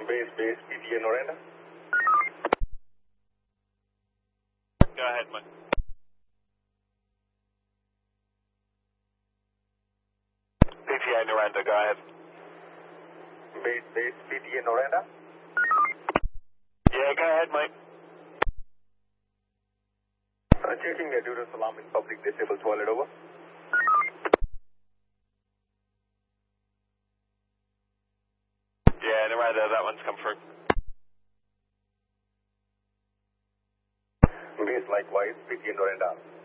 Base, PTA Noranda. Go ahead, Mike. PTA Noranda, go ahead. Base, PTA Noranda. Yeah, go ahead, Mike. Checking the Duras alarm in public disabled toilet, over. Yeah, Noranda, that one's come through. Base likewise, PTA Noranda.